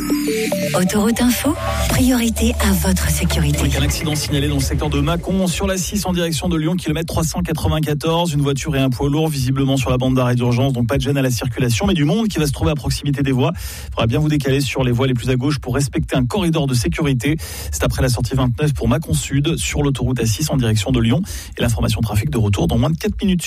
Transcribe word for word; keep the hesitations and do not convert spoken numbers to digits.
Autoroute Info, priorité à votre sécurité. Avec un accident signalé dans le secteur de Mâcon sur la six en direction de Lyon, kilomètre trois cent quatre-vingt-quatorze. Une voiture et un poids lourd visiblement sur la bande d'arrêt d'urgence, donc pas de gêne à la circulation, mais du monde qui va se trouver à proximité des voies. Il faudra bien vous décaler sur les voies les plus à gauche pour respecter un corridor de sécurité. C'est après la sortie vingt-neuf pour Mâcon Sud sur l'autoroute A six en direction de Lyon. Et l'information trafic de retour dans moins de quatre minutes.